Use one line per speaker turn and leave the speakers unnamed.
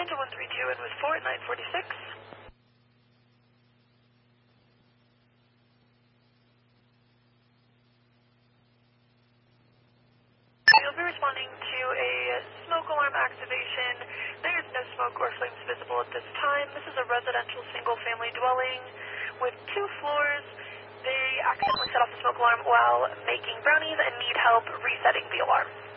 Angel 132 in with 4 at 946. You'll be responding to a smoke alarm activation. There is no smoke or flames visible at this time. This is a residential single-family dwelling with 2 floors. They accidentally set off the smoke alarm while making brownies and need help resetting the alarm.